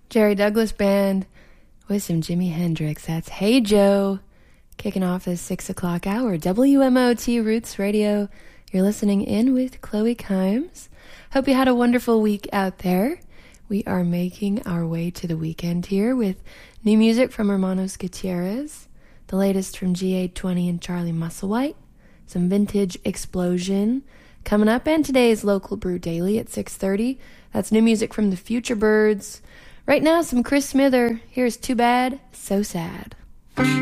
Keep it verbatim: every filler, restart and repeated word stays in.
Jerry Douglas Band with some Jimi Hendrix. That's Hey Joe, kicking off this six o'clock hour. W M O T Roots Radio. You're listening in with Chloe Kimes. Hope you had a wonderful week out there. We are making our way to the weekend here with new music from Hermanos Gutierrez, the latest from G A twenty and Charlie Musselwhite, some vintage Explosion coming up, and today's Local Brew Daily at six thirty. That's new music from the Future Birds. Right now, some Chris Smither. Here's Too Bad, So Sad.